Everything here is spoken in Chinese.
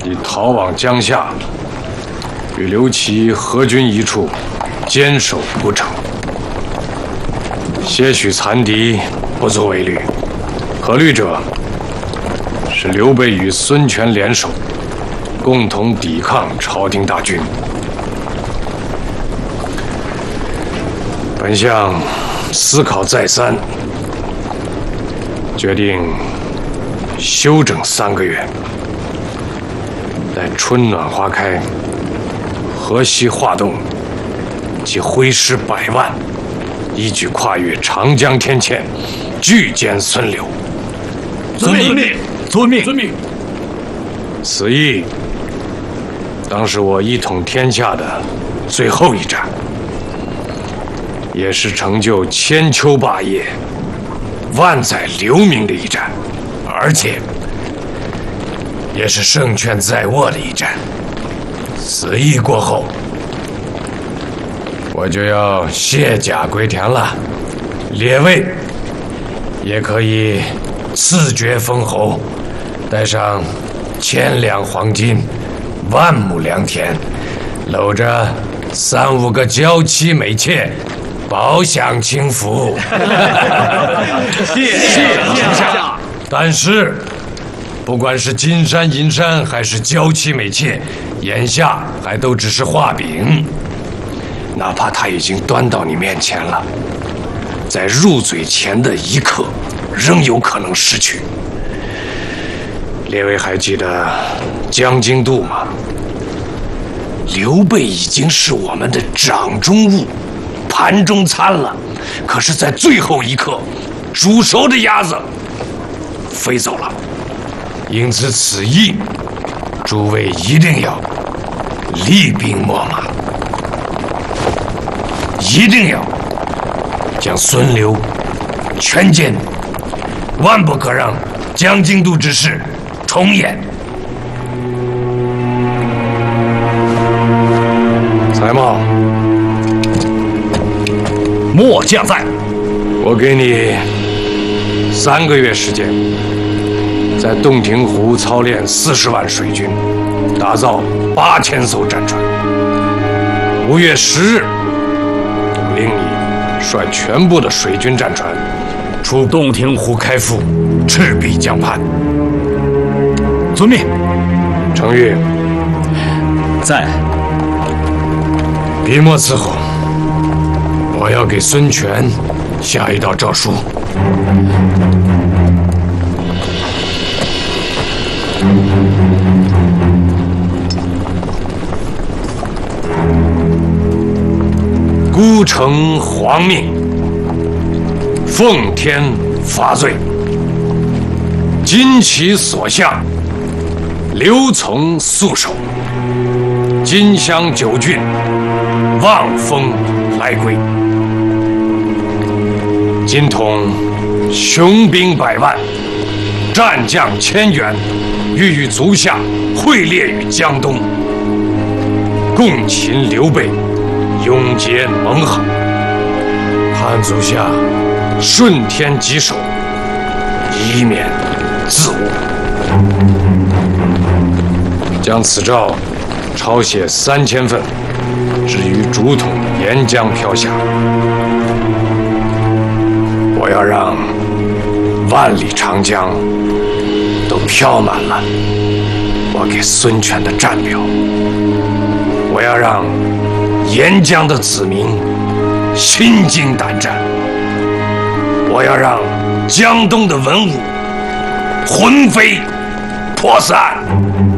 你逃往江夏，与刘琦合军一处，坚守都城。些许残敌不足为虑，可虑者是刘备与孙权联手，共同抵抗朝廷大军。本相思考再三，决定休整3个月，待春暖花开，河西化动，即挥师100万，一举跨越长江天堑，拒歼孙刘。 遵命，遵命，遵命。 此役当是我一统天下的最后一战，也是成就千秋霸业、万载留名的一战，而且也是胜券在握的一战。此役过后，我就要卸甲归田了，列位也可以赐爵封侯，带上1000两黄金、10000亩良田，搂着3、5个娇妻美妾，饱享清福。 谢丞相。 但是，不管是金山银山，还是娇妻美妾，眼下还都只是画饼。哪怕他已经端到你面前了，在入嘴前的一刻，仍有可能失去。列位还记得江津渡吗？刘备已经是我们的掌中物、盘中餐了，可是，在最后一刻，煮熟的鸭子飞走了。因此，此役诸位一定要厉兵秣马，一定要将孙刘全歼，万不可让江津渡之事重演。财茂， 末将在。 我给你3个月时间，在洞庭湖操练40万水军，打造8000艘战船。5月10日，我令你率全部的水军战船出洞庭湖开赴赤壁江畔。 遵命。 程昱在。 笔墨伺候，我要给孙权下一道诏书。孤城皇命，奉天罚罪，旌旗所向，刘琮肃守，荆襄9郡望风来归。今统雄兵100万，战将1000员，欲与足下会列于江东，共擒刘备，永结盟好。盼足下顺天棘手，以免自误。将此诏抄写3000份，置于竹筒沿江飘下。我要让万里长江都飘满了我给孙权的战表。我要让沿江的子民心惊胆战。我要让江东的文武魂飞魄散。